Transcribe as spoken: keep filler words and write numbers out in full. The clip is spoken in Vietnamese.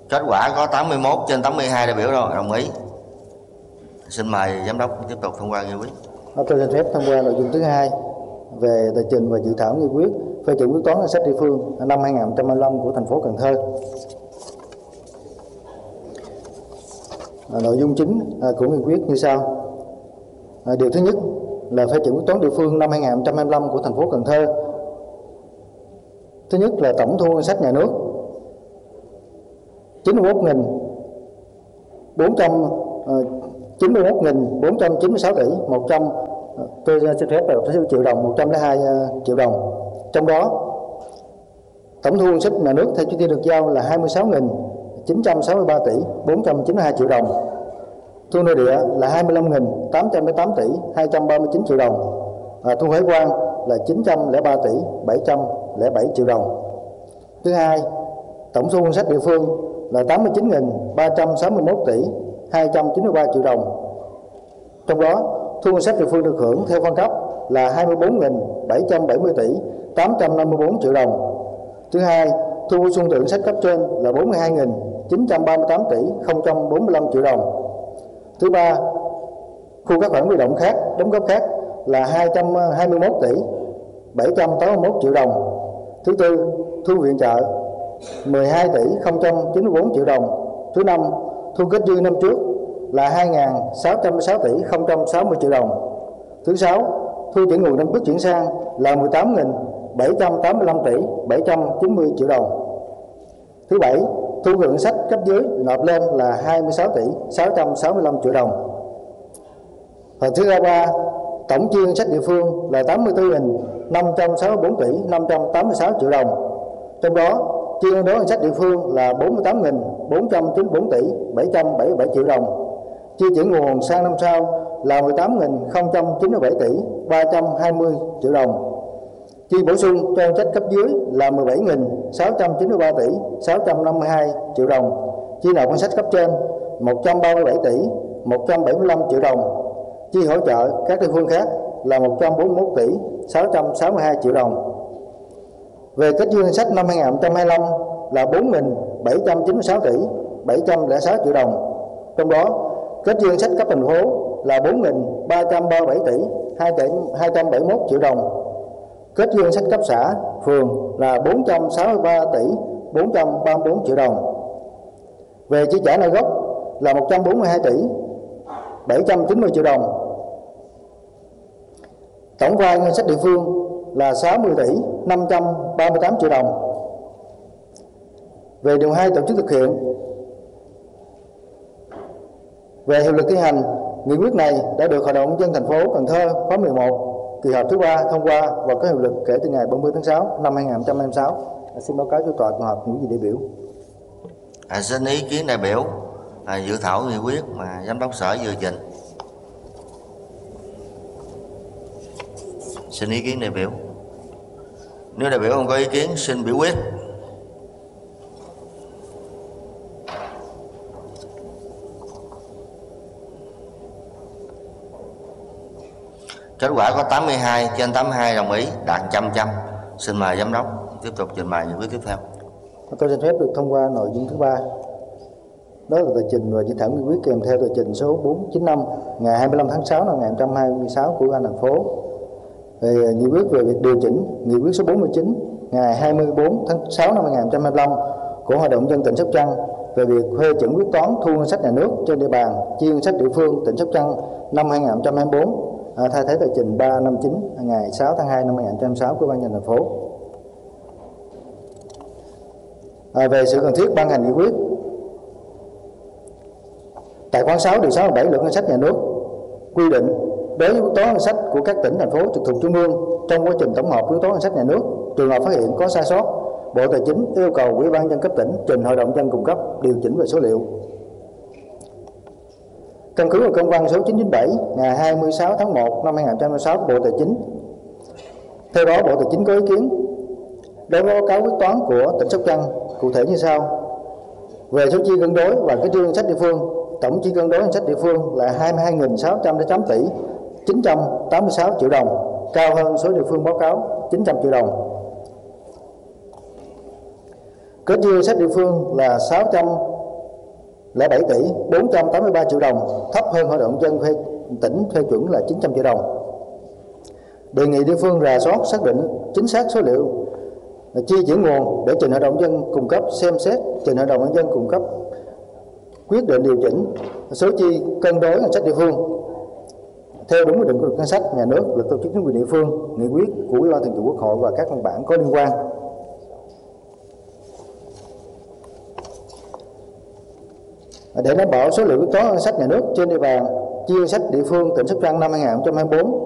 Kết quả có tám mươi mốt trên tám mươi hai đại biểu rồi đồng ý. Xin mời giám đốc tiếp tục thông qua nghị quyết. Tôi xin phép thông qua nội dung thứ hai về tờ trình và dự thảo nghị quyết phê chuẩn quyết toán ngân sách địa phương năm hai nghìn không trăm hai mươi lăm của thành phố Cần Thơ. À, nội dung chính à, của nghị quyết như sau. À, điều thứ nhất là phê chuẩn quyết toán địa phương năm hai nghìn không trăm hai mươi lăm của thành phố Cần Thơ. Thứ nhất là tổng thu ngân sách nhà nước chín mươi mốt nghìn bốn trăm chín mươi mốt nghìn bốn trăm chín mươi sáu tỷ một trăm tôi xin phép là triệu đồng một trăm lẻ hai triệu đồng. Trong đó tổng thu ngân sách nhà nước theo chi tiêu được giao là hai mươi sáu nghìn chín trăm sáu mươi ba tỷ bốn trăm chín mươi hai triệu đồng. Thu nội địa là hai mươi lăm nghìn tám trăm lẻ tám tỷ hai trăm ba mươi chín triệu đồng. À, thu hải quan là chín trăm lẻ ba tỷ bảy trăm lẻ bảy triệu đồng. Thứ hai, tổng thu ngân sách địa phương là tám mươi chín nghìn ba trăm sáu mươi mốt tỷ hai trăm chín mươi ba triệu đồng. Trong đó, thu ngân sách địa phương được hưởng theo phân cấp là hai mươi bốn nghìn bảy trăm bảy mươi tỷ tám trăm năm mươi bốn triệu đồng. Thứ hai, thu bổ sung từ ngân sách cấp trên là bốn mươi hai nghìn chín trăm ba mươi tám tỷ không trăm bốn mươi lăm triệu đồng. Thứ ba, khu các khoản huy động khác, đóng góp khác là hai trăm hai mươi mốt tỷ bảy trăm tám mươi mốt triệu đồng. Thứ tư, thu viện trợ mười hai tỷ không trăm chín mươi bốn triệu đồng. Thứ năm, thu kết dư năm trước là hai nghìn sáu trăm sáu tỷ không trăm sáu mươi triệu đồng. Thứ sáu, thu chuyển nguồn năm trước chuyển sang là mười tám nghìn bảy trăm tám mươi lăm tỷ bảy trăm chín mươi triệu đồng. Thứ bảy, thu ngân sách cấp dưới nộp lên là hai mươi sáu tỷ sáu trăm sáu mươi lăm triệu đồng. Và thứ ba, tổng chi ngân sách địa phương là tám mươi tư nghìn năm trăm sáu mươi bốn tỷ năm trăm tám mươi sáu triệu đồng. Trong đó, chi ngân đối ngân sách địa phương là bốn mươi tám nghìn bốn trăm chín mươi bốn tỷ bảy trăm bảy mươi bảy triệu đồng. Chi chuyển nguồn sang năm sau là mười tám nghìn không trăm chín mươi bảy tỷ ba trăm hai mươi triệu đồng. Chi bổ sung cho ngân sách cấp dưới là mười bảy nghìn sáu trăm chín mươi ba tỷ sáu trăm năm mươi hai triệu đồng. Chi nộp ngân sách cấp trên một trăm ba mươi bảy tỷ một trăm bảy mươi lăm triệu đồng. Chi hỗ trợ các địa phương khác là một trăm bốn mươi mốt tỷ sáu trăm sáu mươi hai triệu đồng. Về kết dư ngân sách năm hai nghìn không trăm hai mươi lăm là bốn nghìn bảy trăm chín mươi sáu tỷ bảy trăm lẻ sáu triệu đồng. Trong đó, kết dư ngân sách cấp thành phố là bốn nghìn ba trăm ba mươi bảy tỷ hai trăm bảy mươi mốt triệu đồng. Kết dư ngân sách cấp xã, phường là bốn trăm sáu mươi ba tỷ bốn trăm ba mươi bốn triệu đồng. Về chi trả nợ gốc là một trăm bốn mươi hai tỷ bảy trăm chín mươi triệu đồng. Tổng vay ngân sách địa phương là sáu mươi tỷ năm trăm ba mươi tám triệu đồng. Về điều hai tổ chức thực hiện, về hiệu lực thi hành, nghị quyết này đã được Hội đồng nhân dân thành phố Cần Thơ khóa mười một kỳ họp thứ ba thông qua và có hiệu lực kể từ ngày ba mươi tháng sáu năm hai nghìn không trăm hai mươi sáu. À, xin báo cáo cho tòa cuộc họp những gì đại biểu. À, xin ý kiến đại biểu à, dự thảo nghị quyết mà giám đốc sở vừa trình. Xin ý kiến đại biểu. Nếu đại biểu không có ý kiến, xin biểu quyết. Kết quả có tám mươi hai trên tám mươi hai đồng ý, đạt một trăm trăm. Xin mời giám đốc tiếp tục trình bày nghị quyết tiếp theo. Tôi xin phép được thông qua nội dung thứ ba. Đó là tờ trình và dự thảo nghị quyết kèm theo tờ trình số bốn trăm chín mươi lăm ngày hai mươi lăm tháng sáu năm hai nghìn không trăm hai mươi sáu của Ủy ban thành phố. Về nghị quyết về việc điều chỉnh nghị quyết số bốn mươi chín ngày hai mươi tư tháng sáu năm hai nghìn không trăm hai mươi lăm của Hội đồng nhân dân tỉnh Sóc Trăng về việc phê chuẩn quyết toán thu ngân sách nhà nước trên địa bàn chi ngân sách địa phương tỉnh Sóc Trăng năm hai nghìn không trăm hai mươi tư, à, thay thế tờ trình ba trăm năm mươi chín ngày sáu tháng hai năm hai nghìn không trăm hai mươi sáu của Ban nhân dân thành phố. À, về sự cần thiết ban hành nghị quyết, tại khoản sáu điều sáu mươi bảy luật ngân sách nhà nước quy định đối với quyết toán ngân sách của các tỉnh thành phố trực thuộc trung ương trong quá trình tổng hợp quyết toán ngân sách nhà nước, trường hợp phát hiện có sai sót, Bộ Tài chính yêu cầu Ủy ban nhân dân cấp tỉnh trình Hội đồng nhân dân cung cấp điều chỉnh về số liệu. Căn cứ vào công văn số chín trăm chín mươi bảy ngày hai mươi sáu tháng một năm hai nghìn không trăm hai mươi sáu của Bộ Tài chính. Theo đó, Bộ Tài chính có ý kiến đối với báo cáo quyết toán của tỉnh Sóc Trăng cụ thể như sau. Về số chi cân đối và cái dư ngân sách địa phương, tổng chi cân đối ngân sách địa phương là hai mươi hai nghìn sáu trăm lẻ tám tỷ chín trăm tám mươi sáu triệu đồng, cao hơn số địa phương báo cáo chín trăm triệu đồng. Kết dư ngân sách địa phương là sáu trăm lẻ bảy tỷ bốn trăm tám mươi ba triệu đồng, thấp hơn Hội đồng nhân dân phê, tỉnh phê chuẩn là chín trăm triệu đồng. Đề nghị địa phương rà soát xác định chính xác số liệu chi chuyển nguồn để trình Hội đồng nhân dân cung cấp xem xét, trình Hội đồng nhân dân cung cấp quyết định điều chỉnh số chi cân đối ngân sách địa phương theo đúng quy định của luật ngân sách nhà nước, luật tổ chức chính quyền địa phương, nghị quyết của Ủy ban Thường vụ Quốc hội và các văn bản có liên quan. Để đảm bảo số liệu quyết toán ngân sách nhà nước trên địa bàn chi ngân sách địa phương tỉnh Sóc Trăng năm hai nghìn không trăm hai mươi tư